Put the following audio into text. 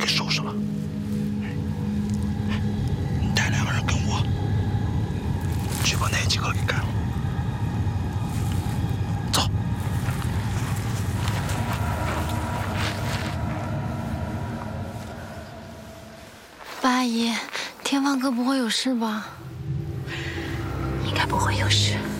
收拾了。你带2个人跟我去把那几个给干了。走。 八阿姨，天放哥不会有事吧？ 应该不会有事。